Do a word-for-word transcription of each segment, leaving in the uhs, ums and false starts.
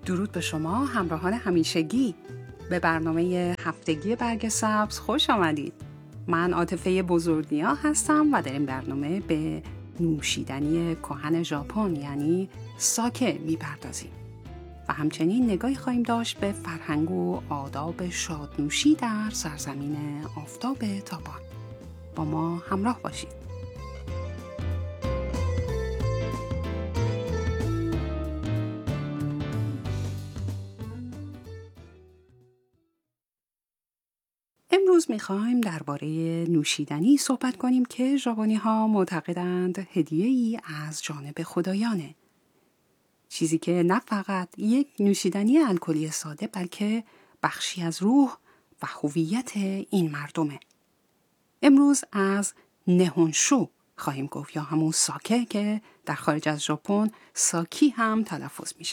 درود به شما همراهان همیشگی. به برنامه هفتگی برگ سبز خوش آمدید. من عاطفه بزرگنیا هستم و در این برنامه به نوشیدنی کهن ژاپن یعنی ساکه میپردازیم و همچنین نگاهی خواهیم داشت به فرهنگ و آداب شادنوشی در سرزمین آفتاب تابان. با ما همراه باشید. امروز می‌خوایم درباره نوشیدنی صحبت کنیم که ژاپنی‌ها معتقدند هدیه‌ای از جانب خدایانه. چیزی که نه فقط یک نوشیدنی الکلی ساده بلکه بخشی از روح و هویت این مردمه. امروز از نهونشو خواهیم گفت یا همون ساکه که در خارج از ژاپن ساکی هم تلفظ میشه.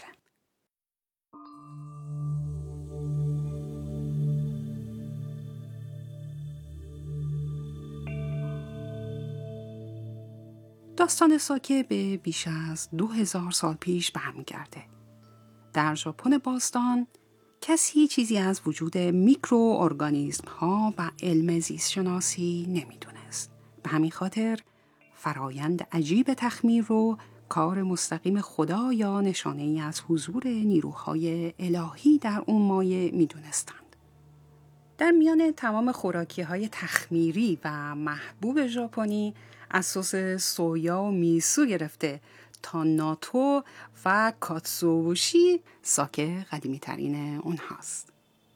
داستان ساکه به بیش از دو هزار سال پیش برمیگرده. در ژاپن باستان کسی چیزی از وجود میکرو ارگانیسم ها و علم زیست شناسی نمیدونست. به همین خاطر فرایند عجیب تخمیر رو کار مستقیم خدا یا نشانه ای از حضور نیروهای الهی در اون مایه میدونستند. در میان تمام خوراکی های تخمیری و محبوب ژاپنی از سس سویا و میسو گرفته تا ناتو و کاتسوبوشی ساکه قدیمی ترین اونهاست.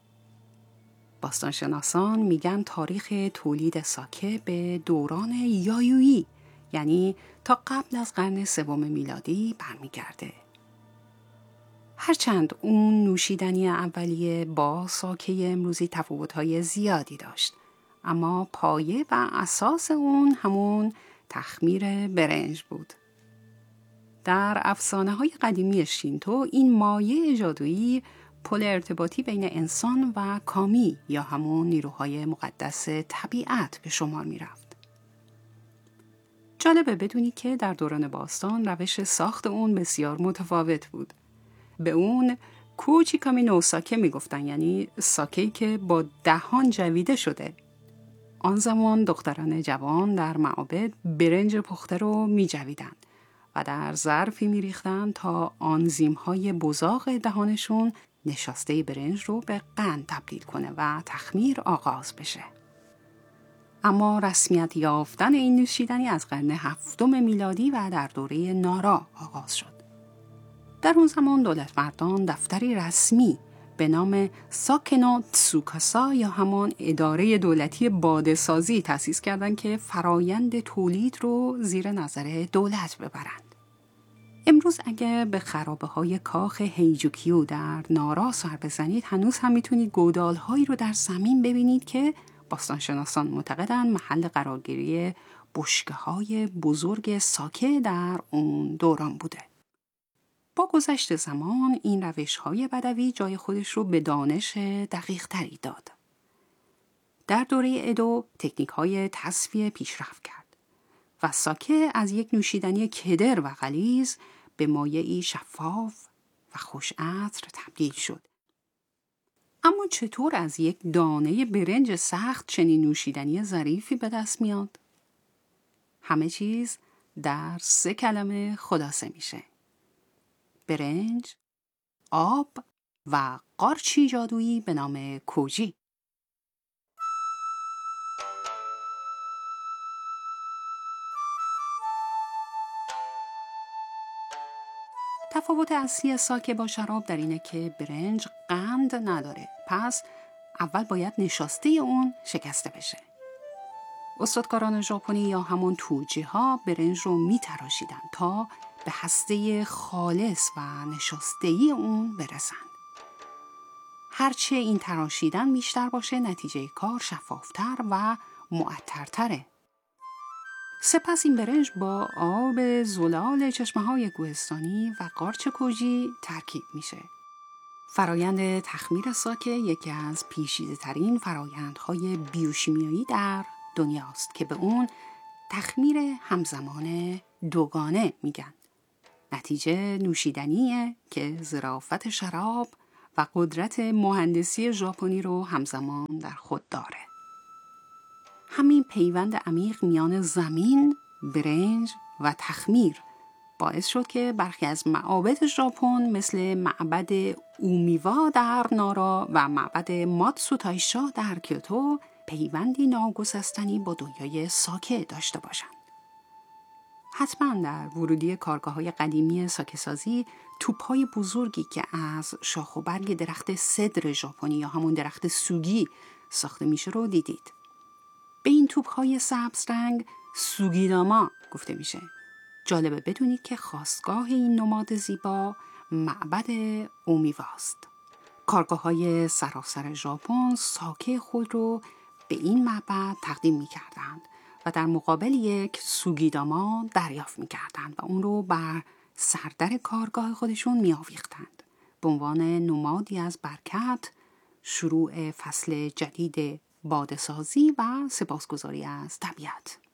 باستانشناسان میگن تاریخ تولید ساکه به دوران یایویی یعنی تا قبل از قرن سوم میلادی برمیگرده. هرچند اون نوشیدنی اولیه با ساکه امروزی تفاوت‌های زیادی داشت، اما پایه و اساس اون همون تخمیر برنج بود. در افسانه‌های قدیمی شینتو این مایه جادویی پل ارتباطی بین انسان و کامی یا همون نیروهای مقدس طبیعت به شمار می‌رفت. جالبه بدونی که در دوران باستان روش ساخت اون بسیار متفاوت بود. به اون کوچیکامی نو ساکه میگفتن، یعنی ساکه‌ای که با دهان جویده شده. آن زمان دختران جوان در معابد برنج پخته رو می جویدن و در ظرفی می ریختن تا آنزیم‌های بزاق دهانشون نشاسته برنج رو به قند تبدیل کنه و تخمیر آغاز بشه. اما رسمیت یافتن این نوشیدنی از قرن هفتم میلادی و در دوره نارا آغاز شد. در اون زمان دولت مردان دفتری رسمی به نام ساکنو تسوکاسا یا همان اداره دولتی باده‌سازی تأسیس کردند که فرایند تولید رو زیر نظر دولت ببرند. امروز اگه به خرابه های کاخ هیجوکیو در نارا سر بزنید هنوز هم میتونید گودال هایی رو در زمین ببینید که باستانشناسان معتقدند محل قرارگیری بشکه های بزرگ ساکه در اون دوران بوده. با گذشت زمان این روش‌های بدوی جای خودش رو به دانش دقیق تری داد. در دوره ادو تکنیک‌های تصفیه پیشرفت کرد و ساکه از یک نوشیدنی کدر و غلیظ به مایعی شفاف و خوش عطر تبدیل شد. اما چطور از یک دانه برنج سخت چنین نوشیدنی ظریفی به دست میاد؟ همه چیز در سه کلمه خلاصه میشه: برنج، آب و قارچی جادویی به نام کوجی. تفاوت اصلی ساکه با شراب در اینه که برنج قند نداره، پس اول باید نشاسته اون شکسته بشه. استادکاران ژاپنی یا همون توجی ها برنج رو می تراشیدن تا به هسته خالص و نشاسته‌ای اون برسن. هرچه این تراشیدن بیشتر باشه نتیجه کار شفافتر و معطرتره. سپس این برنج با آب زلال چشمه‌های کوهستانی و قارچ کوجی ترکیب میشه. فرایند تخمیر ساکه یکی از پیچیده‌ترین فرایندهای بیوشیمیایی در دنیاست که به اون تخمیر همزمان دوگانه میگن. نتیجه نوشیدنیه که ظرافت شراب و قدرت مهندسی ژاپنی رو همزمان در خود داره. همین پیوند عمیق میان زمین، برنج و تخمیر باعث شد که برخی از معابد ژاپن مثل معبد اومیوا در نارا و معبد ماتسو تایشا در کیوتو پیوندی ناگسستنی با دنیای ساکه داشته باشند. حتما در ورودی کارگاه‌های قدیمی ساکه سازی توپ‌های بزرگی که از شاخ و برگ درخت سدر ژاپنی یا همون درخت سوگی ساخته میشه رو دیدید. به این توپ‌های سبز رنگ سوگیداما گفته میشه. جالبه بدونید که خاستگاه این نماد زیبا معبد اومیواست. کارگاه‌های سراسر ژاپن ساکه خود رو به این معبد تقدیم می‌کردند و در مقابل یک سوگیداما دریافت می‌کردند و اون رو بر سردر کارگاه خودشون می‌آویختند به عنوان نمادی از برکت، شروع فصل جدید باده‌سازی و سپاسگزاری از طبیعت.